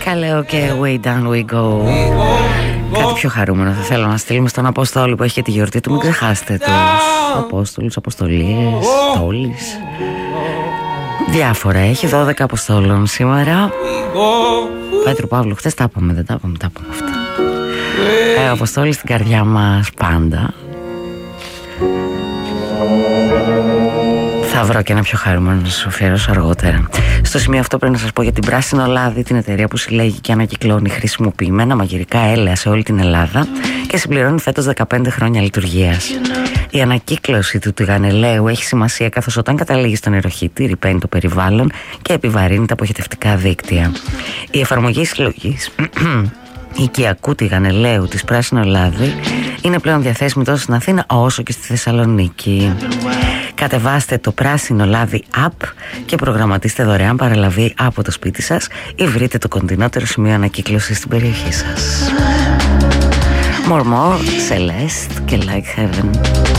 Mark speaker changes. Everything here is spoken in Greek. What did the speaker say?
Speaker 1: Καλέω και Way Down We Go. Κάτι πιο χαρούμενο θα θέλω να στείλουμε στον Αποστόλη που έχει και τη γιορτή του. Μην ξεχάσετε τους Απόστολους, Αποστολίες, Τόλης. Διάφορα, έχει 12 Αποστόλων σήμερα. Πέτρου Παύλου, χθες τα είπαμε, δεν τα είπαμε αυτά. Ο Αποστόλης στην καρδιά μας πάντα. Θα βρω και ένα πιο χαρούμενο να σας αφιερώσω αργότερα. Στο σημείο αυτό πρέπει να σας πω για την Πράσινο Λάδι, την εταιρεία που συλλέγει και ανακυκλώνει χρησιμοποιημένα μαγειρικά έλαια σε όλη την Ελλάδα και συμπληρώνει φέτος 15 χρόνια λειτουργίας. Η ανακύκλωση του τηγανελαίου έχει σημασία, καθώς όταν καταλήγει στον νεροχύτη ρυπαίνει το περιβάλλον και επιβαρύνει τα αποχετευτικά δίκτυα. Η εφαρμογή συλλογής οικιακού τηγανελαίου της Πράσινο Λάδι είναι πλέον διαθέσιμη τόσο στην Αθήνα όσο και στη Θεσσαλονίκη. Κατεβάστε το Πράσινο Λάδι app και προγραμματίστε δωρεάν παραλαβή από το σπίτι σας ή βρείτε το κοντινότερο σημείο ανακύκλωσης στην περιοχή σας. More, Celeste και Like Heaven.